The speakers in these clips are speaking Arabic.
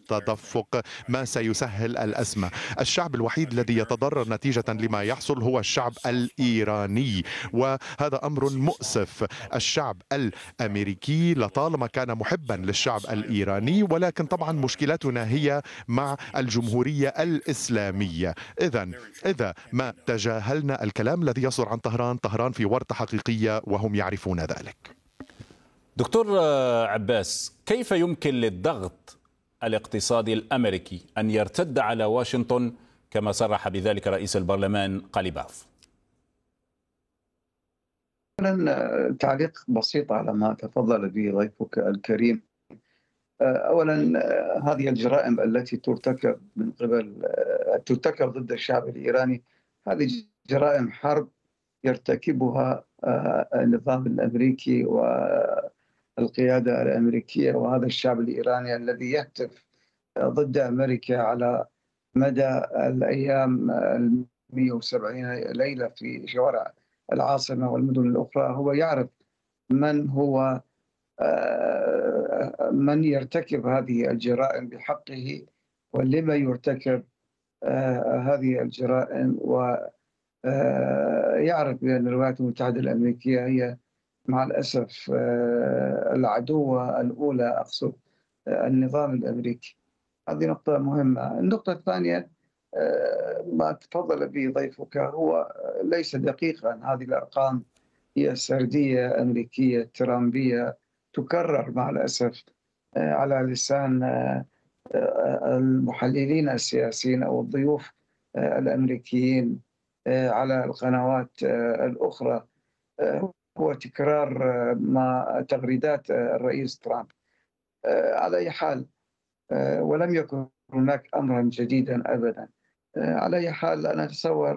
التدفق ما سيسهل الأزمة. الشعب الوحيد الذي يتضرر نتيجة لما يحصل هو الشعب الإيراني، وهذا أمر مؤسف. الشعب الأمريكي لطالما كان محبا للشعب الإيراني، ولكن طبعا مشكلتنا هي مع الجمهورية الإسلامية. إذا ما تجاهلنا الكلام الذي يصدر عن طهران في ورطة حقيقية وهم يعرفون ذلك. دكتور عباس، كيف يمكن للضغط الاقتصادي الأمريكي أن يرتد على واشنطن كما صرح بذلك رئيس البرلمان قليباف؟ أولا تعليق بسيط على ما تفضل به ضيفك الكريم. أولا هذه الجرائم التي ترتكب ضد الشعب الإيراني، هذه جرائم حرب يرتكبها النظام الأمريكي والقيادة الأمريكية وهذا الشعب الإيراني الذي يهتف ضد أمريكا على مدى الأيام 170 ليلة في شوارع العاصمة والمدن الأخرى. هو يعرف من يرتكب هذه الجرائم بحقه ولما يرتكب هذه الجرائم، ويعرف بأن الولايات المتحدة الأمريكية هي مع الأسف العدوة الأولى، أقصد النظام الأمريكي. هذه نقطة مهمة. النقطة الثانية ما تفضل به ضيفك هو ليس دقيقا. هذه الأرقام هي سردية أمريكية ترامبية تكرر مع الأسف على لسان المحللين السياسيين أو الضيوف الأمريكيين على القنوات الأخرى. هو تكرار ما تغريدات الرئيس ترامب. على أي حال ولم يكن هناك أمرا جديدا أبدا. على أي حال أنا أتصور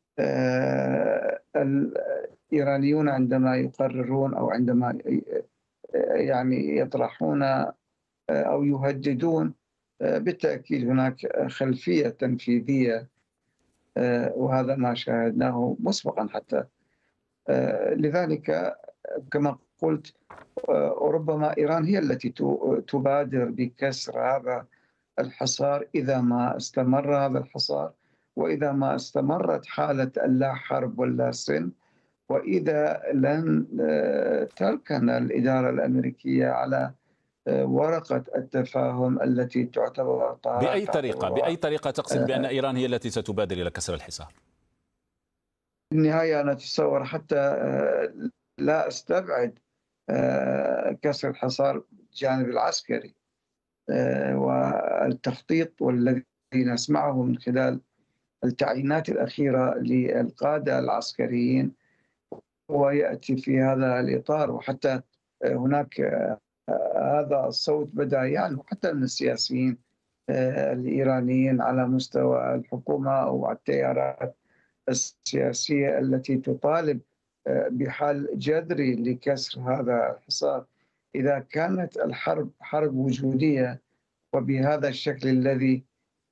الإيرانيون عندما يقررون أو عندما يعني يطرحون أو يهددون، بالتأكيد هناك خلفية تنفيذية، وهذا ما شاهدناه مسبقا حتى. لذلك كما قلت ربما إيران هي التي تبادر بكسر هذا الحصار إذا ما استمر هذا الحصار، وإذا ما استمرت حالة اللا حرب واللا سلم، وإذا لن تركن الإدارة الأمريكية على ورقة التفاهم التي تعتبر بأي طريقة تقصد بأن إيران هي التي ستبادر إلى كسر الحصار؟ في النهاية أنا أتصور حتى لا أستبعد كسر الحصار الجانب العسكري والتخطيط والذي نسمعه من خلال التعيينات الأخيرة للقادة العسكريين ويأتي في هذا الإطار. وحتى هناك هذا الصوت بدأ يعلو حتى من السياسيين الإيرانيين على مستوى الحكومة والتيارات السياسية التي تطالب بحل جذري لكسر هذا الحصار. إذا كانت الحرب حرب وجودية وبهذا الشكل الذي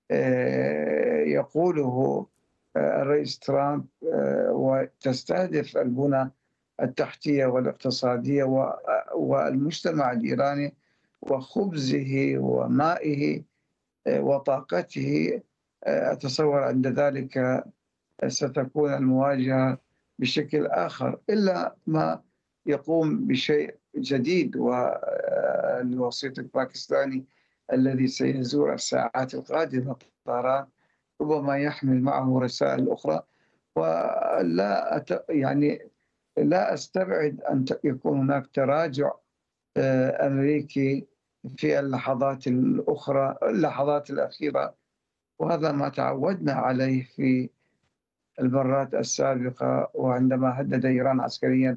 يقوله الرئيس ترامب وتستهدف البنى التحتية والاقتصادية والمجتمع الإيراني وخبزه ومائه وطاقته، أتصور عند ذلك ستكون المواجهة بشكل آخر، إلا ما يقوم بشيء جديد. والوسيط الباكستاني الذي سيزور الساعات القادمة طهران ربما يحمل معه رسائل أخرى، ولا لا أستبعد أن يكون هناك تراجع أمريكي في اللحظات الأخيرة، وهذا ما تعودنا عليه في المرات السابقة. وعندما هدد إيران عسكريا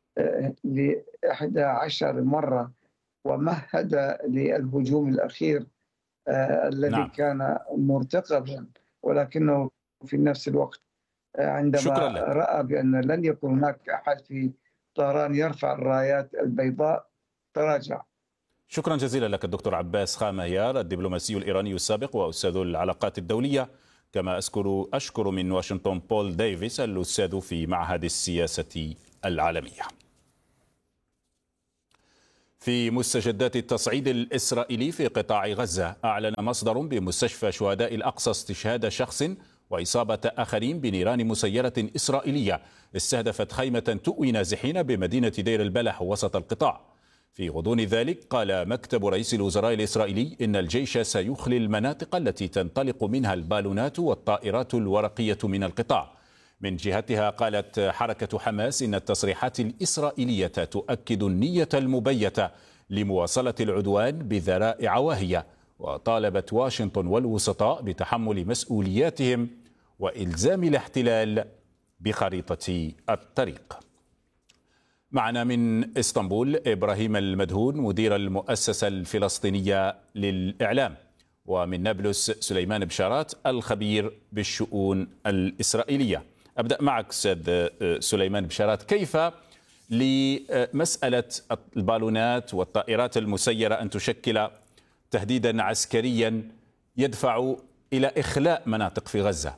ل11 مرة ومهد للهجوم الأخير الذي كان مرتقبا، ولكنه في نفس الوقت عندما رأى بأن لن يكون هناك أحد في طهران يرفع الرايات البيضاء تراجع. شكرا جزيلا لك الدكتور عباس خاميار، الدبلوماسي الإيراني السابق وأستاذ العلاقات الدولية. كما أشكر من واشنطن بول ديفيس الأستاذ في معهد السياسة العالمية. في مستجدات التصعيد الإسرائيلي في قطاع غزة، أعلن مصدر بمستشفى شهداء الأقصى استشهاد شخص وإصابة آخرين بنيران مسيرة إسرائيلية استهدفت خيمة تؤوي نازحين بمدينة دير البلح وسط القطاع. في غضون ذلك قال مكتب رئيس الوزراء الإسرائيلي إن الجيش سيخلي المناطق التي تنطلق منها البالونات والطائرات الورقية من القطاع. من جهتها قالت حركة حماس إن التصريحات الإسرائيلية تؤكد النية المبيتة لمواصلة العدوان بذرائع واهية، وطالبت واشنطن والوسطاء بتحمل مسؤولياتهم وإلزام الاحتلال بخريطة الطريق. معنا من اسطنبول إبراهيم المدهون مدير المؤسسة الفلسطينية للإعلام، ومن نابلس سليمان بشارات الخبير بالشؤون الإسرائيلية. أبدأ معك أستاذ سليمان بشارات، كيف لمسألة البالونات والطائرات المسيرة أن تشكل تهديدا عسكريا يدفع إلى إخلاء مناطق في غزة؟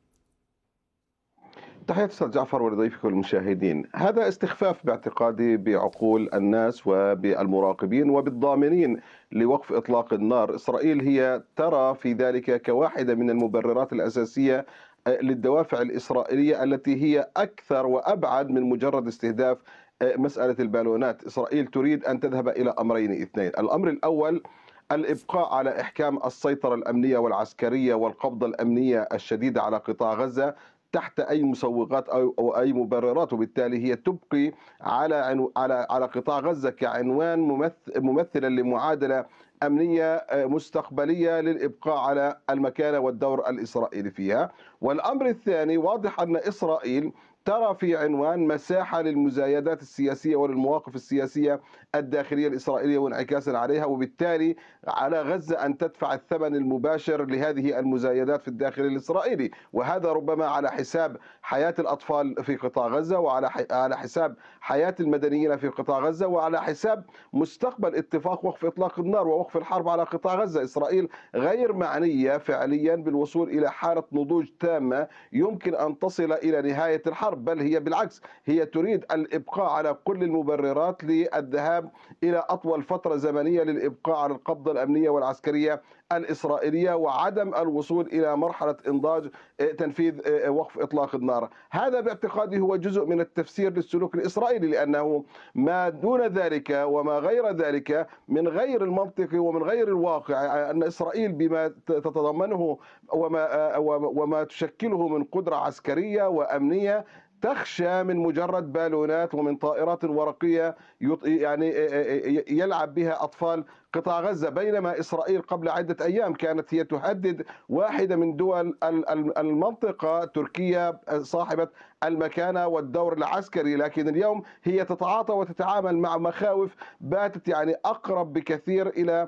تحية أستاذ جعفر ولضيفك والمشاهدين. هذا استخفاف باعتقادي بعقول الناس وبالمراقبين وبالضامنين لوقف إطلاق النار. إسرائيل هي ترى في ذلك كواحدة من المبررات الأساسية للدوافع الإسرائيلية التي هي أكثر وأبعد من مجرد استهداف مسألة البالونات. إسرائيل تريد أن تذهب إلى أمرين اثنين. الأمر الأول الإبقاء على إحكام السيطرة الأمنية والعسكرية والقبضة الأمنية الشديدة على قطاع غزة تحت أي مسوغات أو أي مبررات، وبالتالي هي تبقي على قطاع غزة كعنوان ممثلا لمعادلة أمنية مستقبلية للإبقاء على المكانة والدور الإسرائيلي فيها. والأمر الثاني واضح أن إسرائيل ترى في عنوان مساحة للمزايدات السياسية وللمواقف السياسية الداخلية الإسرائيلية وانعكاسا عليها، وبالتالي على غزة أن تدفع الثمن المباشر لهذه المزايدات في الداخل الإسرائيلي، وهذا ربما على حساب حياة الأطفال في قطاع غزة، وعلى حساب حياة المدنيين في قطاع غزة، وعلى حساب مستقبل اتفاق وقف إطلاق النار ووقف الحرب على قطاع غزة. إسرائيل غير معنية فعليا بالوصول إلى حالة نضوج تامة يمكن أن تصل إلى نهاية الحرب، بل هي بالعكس هي تريد الإبقاء على كل المبررات للذهاب إلى أطول فترة زمنية للإبقاء على القبضة الأمنية والعسكرية الإسرائيلية وعدم الوصول إلى مرحلة إنضاج تنفيذ وقف إطلاق النار. هذا باعتقادي هو جزء من التفسير للسلوك الإسرائيلي، لأنه ما دون ذلك وما غير ذلك من غير المنطق ومن غير الواقع أن إسرائيل بما تتضمنه وما تشكله من قدرة عسكرية وأمنية تخشى من مجرد بالونات ومن طائرات ورقية يعني يلعب بها أطفال قطاع غزة، بينما إسرائيل قبل عدة أيام كانت هي تهدد واحدة من دول المنطقة تركيا صاحبة المكانة والدور العسكري، لكن اليوم هي تتعاطى وتتعامل مع مخاوف باتت يعني أقرب بكثير إلى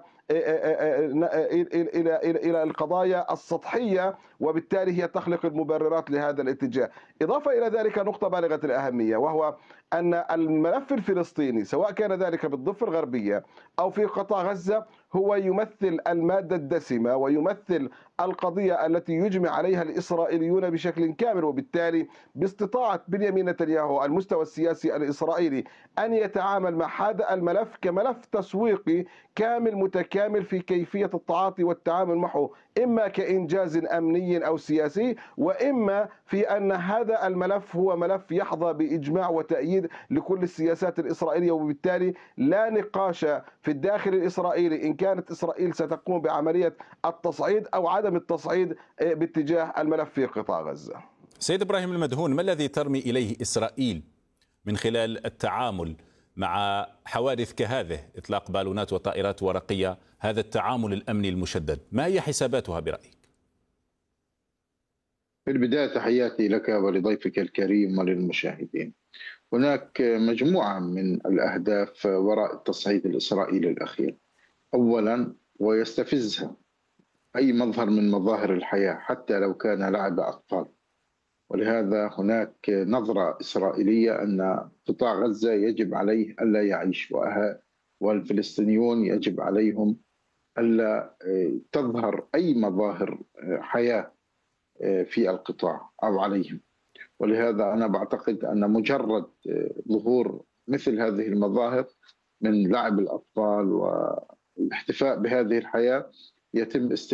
القضايا السطحية، وبالتالي هي تخلق المبررات لهذا الاتجاه. إضافة إلى ذلك نقطة بالغة الأهمية، وهو أن الملف الفلسطيني سواء كان ذلك بالضفة الغربية أو في قطاع غزة هو يمثل المادة الدسمة ويمثل القضية التي يجمع عليها الإسرائيليون بشكل كامل، وبالتالي باستطاعة بنيامين نتنياهو المستوى السياسي الإسرائيلي أن يتعامل مع هذا الملف كملف تسويقي كامل متكامل في كيفية التعاطي والتعامل معه، إما كإنجاز أمني أو سياسي، وإما في أن هذا الملف هو ملف يحظى بإجماع وتأييد لكل السياسات الإسرائيلية، وبالتالي لا نقاش في الداخل الإسرائيلي إن كانت إسرائيل ستقوم بعملية التصعيد أو عدم التصعيد باتجاه الملف في قطاع غزة. سيد إبراهيم المدهون، ما الذي ترمي إليه إسرائيل من خلال التعامل مع حوادث كهذه، إطلاق بالونات وطائرات ورقية، هذا التعامل الأمني المشدد؟ ما هي حساباتها برأيك؟ في البداية تحياتي لك ولضيفك الكريم وللمشاهدين. هناك مجموعة من الأهداف وراء التصعيد الإسرائيلي الأخير. أولا، ويستفزها أي مظهر من مظاهر الحياة حتى لو كان لعب أطفال، ولهذا هناك نظرة إسرائيلية أن قطاع غزة يجب عليه ألا يعيش، والفلسطينيون يجب عليهم ألا تظهر أي مظاهر حياة في القطاع أو عليهم. ولهذا أنا بعتقد أن مجرد ظهور مثل هذه المظاهر من لعب الأطفال والاحتفاء بهذه الحياة يتم